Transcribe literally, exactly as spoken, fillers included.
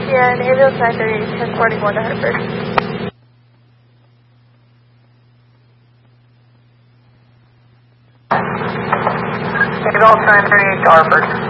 Yeah, and ambulance nine thirty-eight, ten forty-one to Hartford. Ambulance nine thirty-eight to Hartford.